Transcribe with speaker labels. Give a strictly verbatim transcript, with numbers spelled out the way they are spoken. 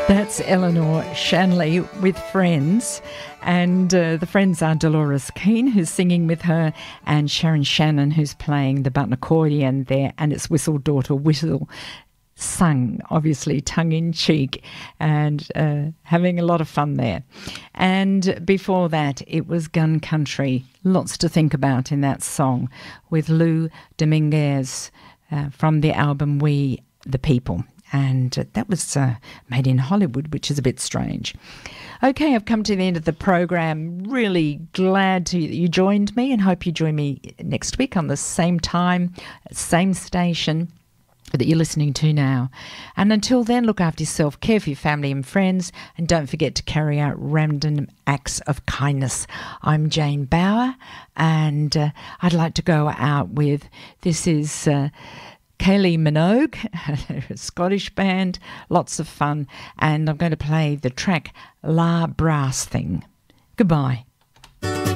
Speaker 1: That's Eleanor Shanley with Friends, and uh, the friends are Dolores Keane, who's singing with her, and Sharon Shannon, who's playing the button accordion there, and it's Whistle Daughter Whistle, sung obviously tongue-in-cheek, and uh, having a lot of fun there. And before that, it was Gun Country, lots to think about in that song, with Lou Dominguez uh, from the album We the People. And that was uh, made in Hollywood, which is a bit strange. Okay, I've come to the end of the program. Really glad to, that you joined me, and hope you join me next week on the same time, same station that you're listening to now. And until then, look after yourself, care for your family and friends, and don't forget to carry out random acts of kindness. I'm Jane Bauer, and uh, I'd like to go out with, this is... Uh, Kaylee Minogue, a Scottish band, lots of fun, and I'm going to play the track La Brass Thing. Goodbye.